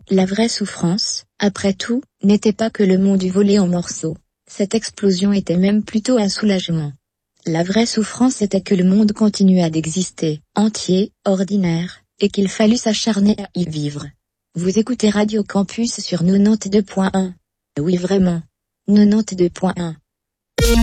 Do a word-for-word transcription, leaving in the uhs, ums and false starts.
La vraie souffrance, après tout, n'était pas que le monde eût volé en morceaux. Cette explosion était même plutôt un soulagement. La vraie souffrance était que le monde continuât d'exister, entier, ordinaire, et qu'il fallut s'acharner à y vivre. Vous écoutez Radio Campus sur quatre-vingt-deux point un. Oui vraiment. quatre-vingt-deux point un.